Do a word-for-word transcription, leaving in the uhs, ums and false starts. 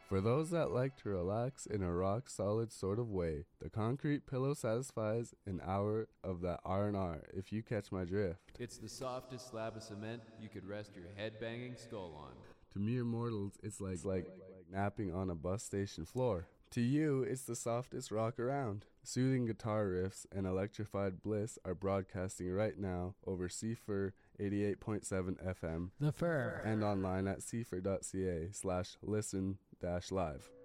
For those that like to relax in a rock-solid sort of way, the concrete pillow satisfies an hour of that R and R, if you catch my drift. It's the softest slab of cement you could rest your head-banging skull on. To mere mortals, it's like, it's like, like napping on a bus station floor. To you, it's the softest rock around. Soothing guitar riffs and electrified bliss are broadcasting right now over C F R eighty-eight point seven F M. The Fur. And online at c f r dot c a slash listen dash live.